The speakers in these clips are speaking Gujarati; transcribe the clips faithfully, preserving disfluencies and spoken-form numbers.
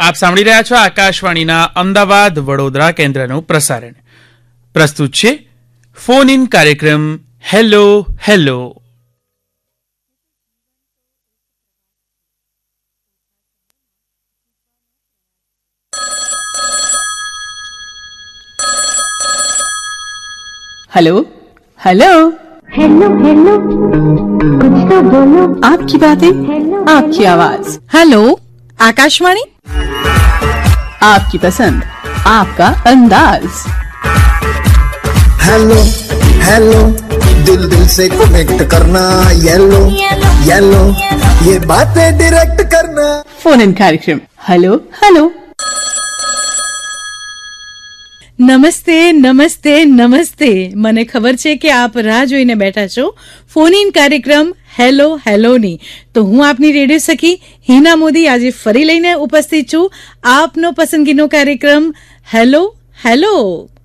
આપ સાંભળી રહ્યા છો આકાશવાણીના અમદાવાદ વડોદરા કેન્દ્રનું પ્રસારણ. પ્રસ્તુત છે ફોન ઇન કાર્યક્રમ hello hello. Hello hello hello hello कुछ तो बोलो. आपकी बातें आपकी आवाज. हेलो आकाशवाणी, आपकी पसंद आपका अंदाज. हेलो हेलो दिल दिल से कनेक्ट करना. येलो येलो ये बातें डायरेक्ट करना. फोन इन कार्यक्रम हेलो हेलो. નમસ્તે નમસ્તે નમસ્તે. મને ખબર છે કે આપ રાહ જોઈને બેઠા છો ફોન ઇન કાર્યક્રમ હેલો હેલોની. તો હું આપની રેડિયો સખી હિના મોદી આજે ફરી લઈને ઉપસ્થિત છું આપનો પસંદગીનો કાર્યક્રમ હેલો હેલો.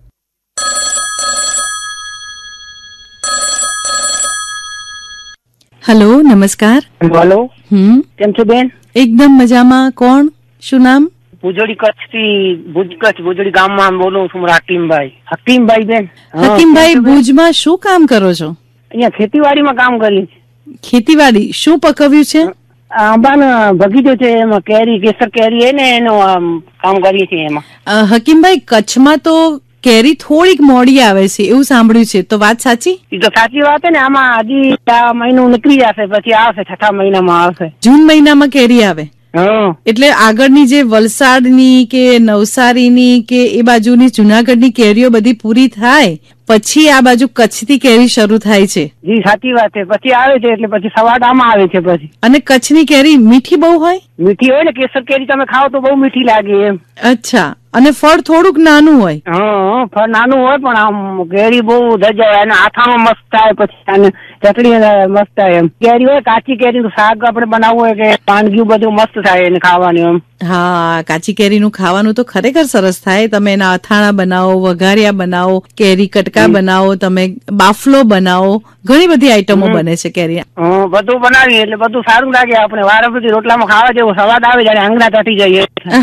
હેલો નમસ્કાર. બોલો. હમ કેમ છો બેન? એકદમ મજામાં. કોણ? શું નામ? ભુજોડી કચ્છ થી ભુજ કચ્છ ભુજોડી ગામમાં બોલું છું. હકીમભાઈ. હકીમભાઈ બેન. હકીમભાઈ, ભુજમાં શું કામ કરો છો? અહીંયા ખેતીવાડીમાં કામ કરી. ખેતીવાડી શું પકવ્યું છે? આંબાનો બગીચો છે, એમાં કેરી કેસર કેરી હે ને એનું કામ કરીએ છીએ એમાં. હકીમભાઈ, કચ્છમાં તો કેરી થોડીક મોડી આવે છે એવું સાંભળ્યું છે, તો વાત સાચી? એ તો સાચી વાત છે ને. આમાં હજી આ મહિનો નીકળી જશે, પછી આવશે છઠ્ઠા મહિનામાં આવશે. જૂન મહિનામાં કેરી આવે હા. એટલે આગળની જે વલસાડની કે નવસારીની કે એ બાજુની જુનાગઢની કેરીઓ બધી પૂરી થાય પછી આ બાજુ કચ્છથી કેરી શરૂ થાય છે. જી સાચી વાત છે. પછી આવે છે એટલે પછી સવાડ આમાં આવે છે પછી. અને કચ્છની કેરી મીઠી બહુ હોય? મીઠી હોય ને, કેસર કેરી તમે ખાઓ તો બહુ મીઠી લાગે એમ. અચ્છા. અને ફળ થોડુંક નાનું હોય? હા, ફળ નાનું હોય પણ આમ કેરી બહુ ધજાય અને આથામાં મસ્ત થાય, પછી અને ચટણી મસ્ત થાય એમ. કેરી હોય કાચી કેરી નું શાક આપણે બનાવવું હોય કે વાનગી બધું મસ્ત થાય એને ખાવાનું એમ. હા, કાચી કેરીનું ખાવાનું તો ખરેખર સરસ થાય. તમે એના અથાણા બનાવો, વઘારિયા બનાવો, કેરી કટકા બનાવો, તમે બાફલો બનાવો, ઘણી બધી આઈટમો બને છે કેરી. બધું બનાવીએ એટલે બધું સારું લાગે. આપણે વારે બધી રોટલામાં ખાવા જેવો સ્વાદ આવે જયારે આંગળા તટી જાય.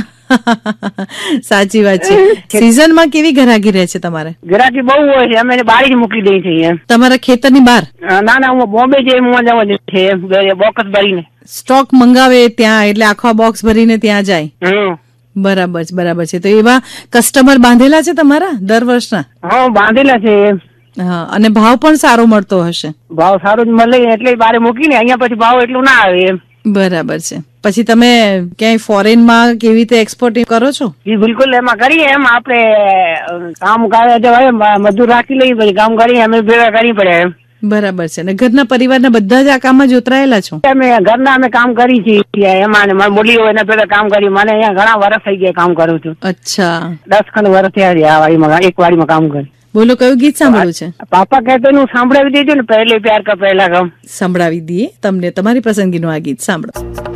સાચી વાત છે. સીઝનમાં કેવી ગરાગી રહે છે તમારે? ગરાગી બહુ હોય છે. અમે બારી જ મૂકી દઈએ છીએ. તમારા ખેતરની બહાર? ના ના, હું બોમ્બે જઈ જવા છે બોક્સ ભરીને. સ્ટોક મંગાવે ત્યાં, એટલે આખા બોક્સ ભરીને ત્યાં જાય. બરાબર છે, બરાબર છે. તો એવા કસ્ટમર બાંધેલા છે તમારા દર વર્ષના? હા, બાંધેલા છે. હા, અને ભાવ પણ સારો મળતો હશે? ભાવ સારો જ મળે એટલે બારે મૂકીને અહીંયા પછી ભાવ એટલું ના આવે એમ. બરાબર છે. પછી તમે ક્યાંય ફોરેનમાં કેવી રીતે એક્સપોર્ટ કરો છો? જી બિલકુલ, એમાં કરીએ એમ. આપડે કામ કરે મજૂર રાખી લઈએ, પછી કામ કરીએ અમે ભેગા કરી પડે એમ. બરાબર છે. અને ઘરના પરિવારના બધા જ આ કામમાં જોતરાયેલા છો? અમે ઘરના અમે કામ કરી છીએ એમાં. મારી બોલી હોય એના પેલા કામ કરી. મને અહીંયા ઘણા વર્ષ થઈ ગયા કામ કરું છું. અચ્છા. દસ ખંડ વર્ષ થયા છે આ વાડીમાં, એક વાડીમાં કામ કરી. બોલો, કયું ગીત સાંભળ્યું છે? પાપા કહેતો નું સાંભળાવી દેજો ને, પહેલે પ્યાર કા પહેલા ગમ. સંભળાવી દઈએ તમને તમારી પસંદગીનું આ ગીત. સાંભળો.